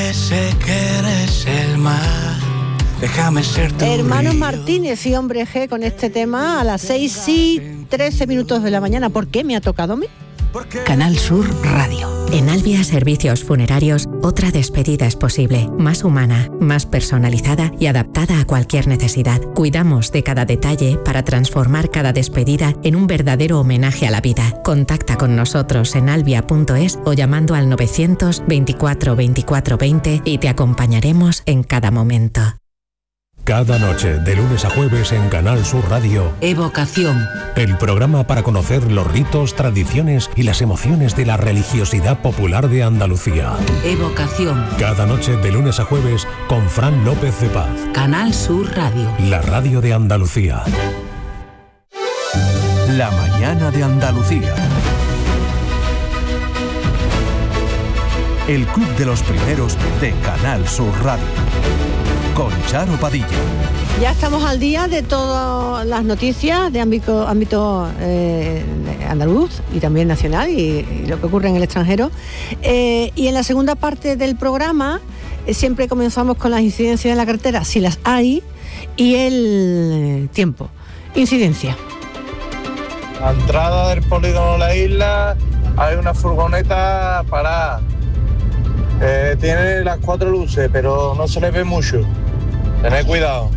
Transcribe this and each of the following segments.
que sé que eres el mar. Déjame ser tu Hermanos río. Martínez y Hombre G con este tema a las 6:13 de la mañana. ¿Por qué me ha tocado a mí? Canal Sur Radio. En Albia Servicios Funerarios, otra despedida es posible, más humana, más personalizada y adaptada a cualquier necesidad. Cuidamos de cada detalle para transformar cada despedida en un verdadero homenaje a la vida. Contacta con nosotros en albia.es o llamando al 924 24 20 y te acompañaremos en cada momento. Cada noche, de lunes a jueves en Canal Sur Radio, Evocación. el programa para conocer los ritos, tradiciones y las emociones de la religiosidad popular de Andalucía. Evocación. Cada noche, de lunes a jueves, con Fran López de Paz. Canal Sur Radio. La radio de Andalucía. La mañana de Andalucía. El club de los primeros de Canal Sur Radio. Con Charo Padilla. Ya estamos al día de todas las noticias de ámbito andaluz y también nacional y lo que ocurre en el extranjero. Y en la segunda parte del programa siempre comenzamos con las incidencias en la carretera, si las hay, y el tiempo. Incidencia. A la entrada del polígono de la isla hay una furgoneta parada. Tiene las 4 luces, pero no se le ve mucho. Tened cuidado.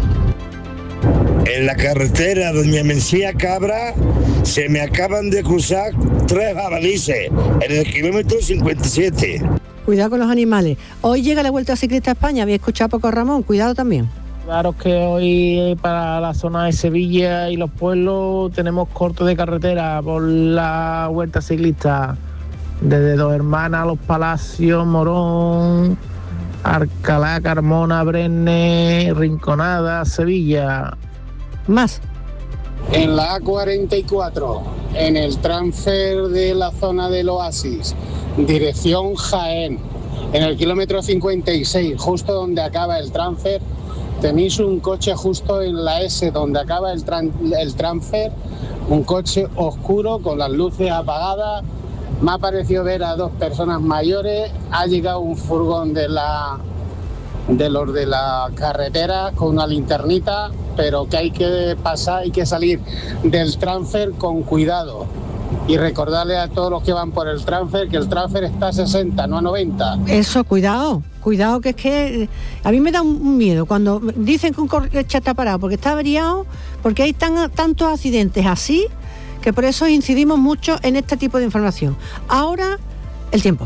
En la carretera Doña Mencía Cabra se me acaban de cruzar 3 jabalíes en el kilómetro 57. Cuidado con los animales. Hoy llega la Vuelta Ciclista a España. Había escuchado a Paco Ramón. Cuidado también. Claro que hoy para la zona de Sevilla y los pueblos tenemos corte de carretera por la Vuelta Ciclista. Desde Dos Hermanas, Los Palacios, Morón, Alcalá, Carmona, Brenne, Rinconada, Sevilla. Más. En la A44, en el transfer de la zona del Oasis, dirección Jaén, en el kilómetro 56, justo donde acaba el transfer, tenéis un coche justo en la S donde acaba el transfer, un coche oscuro con las luces apagadas. Me ha parecido ver a 2 personas mayores, ha llegado un furgón de los de la carretera con una linternita, pero que hay que pasar, hay que salir del transfer con cuidado. Y recordarle a todos los que van por el transfer que el transfer está a 60, no a 90. Eso, cuidado, que es que a mí me da un miedo cuando dicen que un coche está parado porque está averiado, porque hay tantos accidentes así, que por eso incidimos mucho en este tipo de información. Ahora, el tiempo.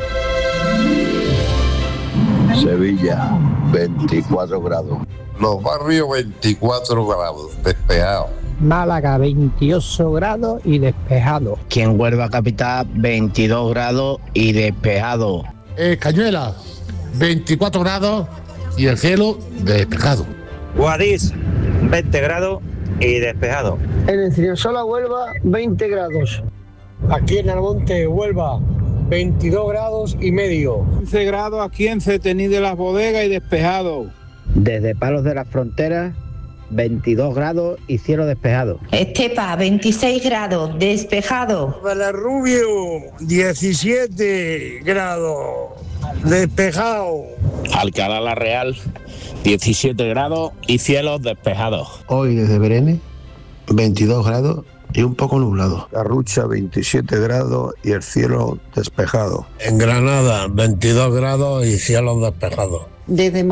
Sevilla, 24 grados. Los barrios, 24 grados, despejado. Málaga, 28 grados y despejado. Aquí en Huelva capital, 22 grados y despejado. Cañuelas, 24 grados y el cielo despejado. Guadix, 20 grados y despejado. En Encinasola, Huelva, 20 grados. Aquí en Almonte, Huelva, 22 grados y medio. 15 grados aquí en Cetení de las Bodegas y despejado. Desde Palos de las Fronteras, 22 grados y cielo despejado. Estepa, 26 grados, despejado. Valarrubio, 17 grados, despejado. Alcalá la Real, 17 grados y cielos despejados. Hoy desde Berene, 22 grados y un poco nublado. Garrucha, 27 grados y el cielo despejado. En Granada, 22 grados y cielos despejados. Desde